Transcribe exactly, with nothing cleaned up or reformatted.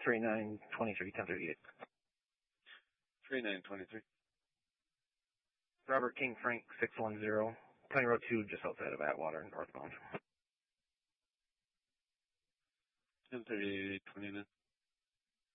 three nine twenty-three, ten thirty-eight. three nine twenty-three. Robert King Frank, six one zero. County Road two, just outside of Atwater, northbound. ten thirty-eight twenty-nine.